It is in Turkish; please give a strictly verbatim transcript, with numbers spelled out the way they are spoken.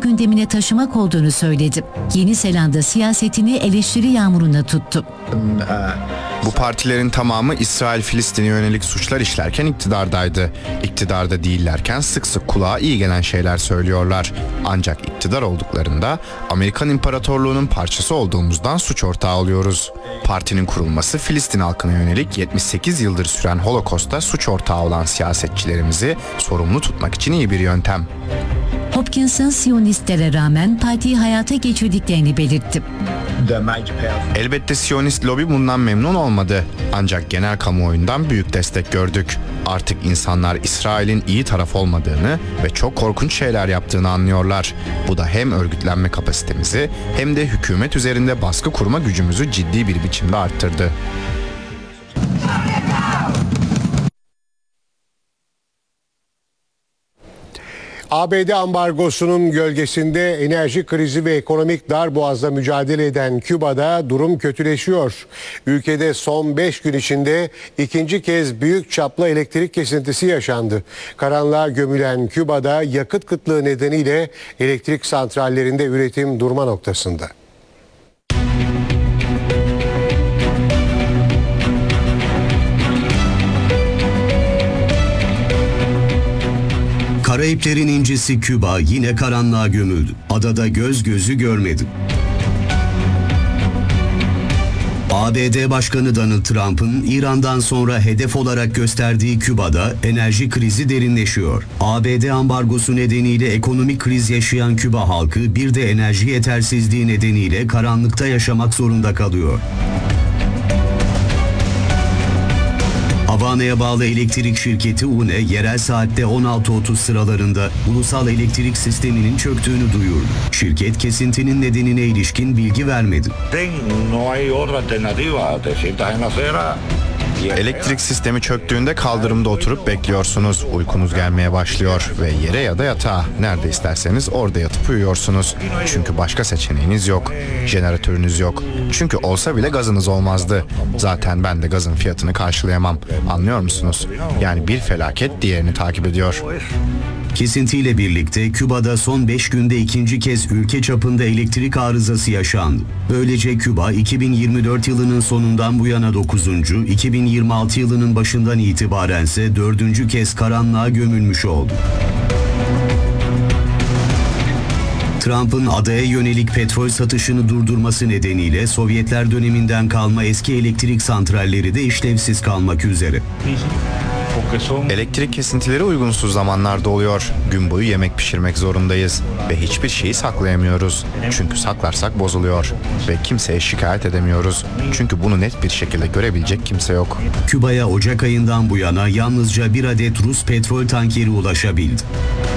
gündemine taşımak olduğunu söyledi. Yeni Zelanda siyasetini eleştiri yağmuruna tuttu. Bu partilerin tamamı İsrail-Filistin'e yönelik suçlar işlerken iktidardaydı. İktidarda değillerken sık sık kulağa iyi gelen şeyler söylüyorlar. Ancak iktidar olduklarında Amerikan İmparatorluğu'nun parçası olduğumuzdan suç ortağı oluyoruz. Partinin kurulması Filistin halkına yönelik yetmiş sekiz yıldır süren Holocaust'ta suç ortağı olan siyasetçilerimizi sorumlu tutmak için iyi bir yöntem. Hopkins'ın Siyonistlere rağmen partiyi hayata geçirdiklerini belirtti. Elbette Siyonist lobi bundan memnun olmadı. Ancak genel kamuoyundan büyük destek gördük. Artık insanlar İsrail'in iyi taraf olmadığını ve çok korkunç şeyler yaptığını anlıyorlar. Bu da hem örgütlenme kapasitemizi hem de hükümet üzerinde baskı kurma gücümüzü ciddi bir biçimde arttırdı. A B D ambargosunun gölgesinde enerji krizi ve ekonomik darboğazla mücadele eden Küba'da durum kötüleşiyor. Ülkede son beş gün içinde ikinci kez büyük çaplı elektrik kesintisi yaşandı. Karanlığa gömülen Küba'da yakıt kıtlığı nedeniyle elektrik santrallerinde üretim durma noktasında. Karayiplerin incisi Küba yine karanlığa gömüldü. Adada göz gözü görmedi. A B D Başkanı Donald Trump'ın İran'dan sonra hedef olarak gösterdiği Küba'da enerji krizi derinleşiyor. A B D ambargosu nedeniyle ekonomik kriz yaşayan Küba halkı bir de enerji yetersizliği nedeniyle karanlıkta yaşamak zorunda kalıyor. Havana'ya bağlı elektrik şirketi U N E, yerel saatte on altı otuz sıralarında ulusal elektrik sisteminin çöktüğünü duyurdu. Şirket kesintinin nedenine ilişkin bilgi vermedi. Elektrik sistemi çöktüğünde kaldırımda oturup bekliyorsunuz. Uykunuz gelmeye başlıyor ve yere ya da yatağa, nerede isterseniz orada yatıp uyuyorsunuz. Çünkü başka seçeneğiniz yok. Jeneratörünüz yok. Çünkü olsa bile gazınız olmazdı. Zaten ben de gazın fiyatını karşılayamam. Anlıyor musunuz? Yani bir felaket diğerini takip ediyor. Kesintiyle birlikte Küba'da son beş günde ikinci kez ülke çapında elektrik arızası yaşandı. Böylece Küba iki bin yirmi dört yılının sonundan bu yana dokuzuncu, iki bin yirmi altı yılının başından itibarense dördüncü kez karanlığa gömülmüş oldu. Trump'ın adaya yönelik petrol satışını durdurması nedeniyle Sovyetler döneminden kalma eski elektrik santralleri de işlevsiz kalmak üzere. Elektrik kesintileri uygunsuz zamanlarda oluyor. Gün boyu yemek pişirmek zorundayız ve hiçbir şeyi saklayamıyoruz. Çünkü saklarsak bozuluyor ve kimseye şikayet edemiyoruz. Çünkü bunu net bir şekilde görebilecek kimse yok. Küba'ya Ocak ayından bu yana yalnızca bir adet Rus petrol tankeri ulaşabildi.